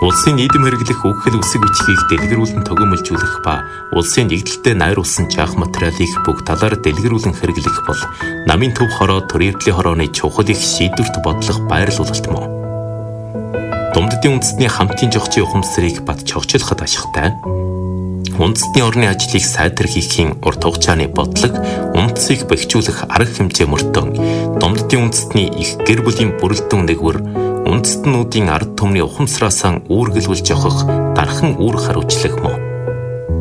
Улсын нийгэм хэрэглэх үхэл үсэг бичгийг дэлгэрүүлэн тогиомжуулах ба улсын нэгдэлтэд найруулсан жаах материалыг бүх талаар дэлгэрүүлэн хэрэглэх бол намын төв хороо төрөөдлийн хорооны чухал их шийдвэрт бодлого байрлуулалт мөн. Думддын үндэстний хамтын жогчийн ухамсарыг бат чогчлоход ашигтай. Үндэстний орны ажлыг сайдэрхийхийн урт хугацааны бодлого, үндэсийг бэхжүүлэх арга хэмжээ мөртөө Думддын үндэстний их гэр бүлийн бүрэлдэхүүн нэгвэр үндэстнүүдийн ард түмний ухамсараасаа үүргэлүүлж явах дархан үүрэг хариуцлах мөн.